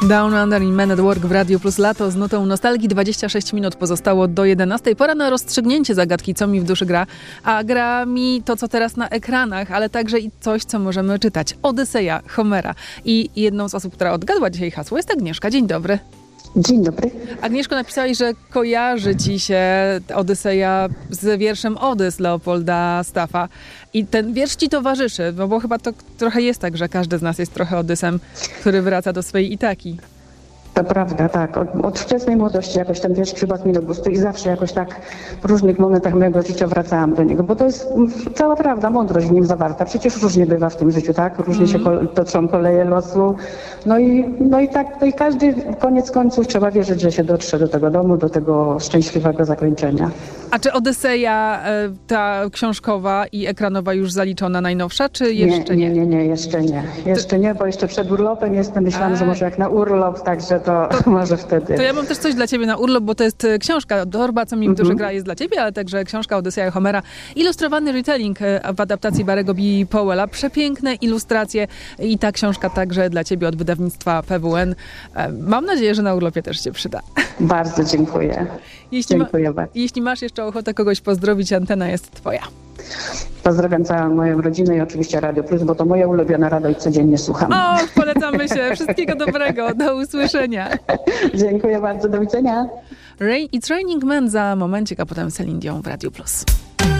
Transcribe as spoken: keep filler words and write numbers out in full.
Down Under i Men at Work w Radiu Plus Lato z nutą nostalgii. dwadzieścia sześć minut pozostało do jedenastej. Pora na rozstrzygnięcie zagadki, co mi w duszy gra. A gra mi to, co teraz na ekranach, ale także i coś, co możemy czytać. Odyseja Homera. I jedną z osób, która odgadła dzisiaj hasło, jest Agnieszka. Dzień dobry. Dzień dobry. Agnieszko, napisałaś, że kojarzy ci się Odyseja z wierszem Odys Leopolda Staffa. I ten wiersz ci towarzyszy, no bo chyba to trochę jest tak, że każdy z nas jest trochę Odysem, który wraca do swojej Itaki. To prawda, tak. Od, od wczesnej młodości jakoś ten wiersz przypadł mi do gustu i zawsze jakoś tak w różnych momentach mojego życia wracałam do niego, bo to jest cała prawda, mądrość w nim zawarta. Przecież różnie bywa w tym życiu, tak? Różnie mm. się kol- toczą koleje losu. No i, no i tak, no i każdy koniec końców trzeba wierzyć, że się dotrze do tego domu, do tego szczęśliwego zakończenia. A czy Odyseja, ta książkowa i ekranowa już zaliczona najnowsza, czy jeszcze nie? Nie, nie, nie, nie jeszcze nie. Jeszcze nie, bo jeszcze przed urlopem jestem. Myślałam, A. że może jak na urlop, także to, to może wtedy. To ja mam też coś dla ciebie na urlop, bo to jest książka Dorba, co mi w duszy gra, jest dla ciebie, ale także książka Odyseja Homera. Ilustrowany retelling w adaptacji Barry'ego B. Powella. Przepiękne ilustracje i ta książka także dla ciebie od wydawnictwa P W N. Mam nadzieję, że na urlopie też się przyda. Bardzo dziękuję. Jeśli, dziękuję ma, bardzo. jeśli masz jeszcze ochotę kogoś pozdrowić, antena jest twoja. Pozdrawiam całą moją rodzinę i oczywiście Radio Plus, bo to moja ulubiona radio i codziennie słucham. O, polecamy się. Wszystkiego dobrego. Do usłyszenia. Dziękuję bardzo. Do widzenia. Rain, It's Raining Men za momencik, a potem Celine Dion w Radio Plus.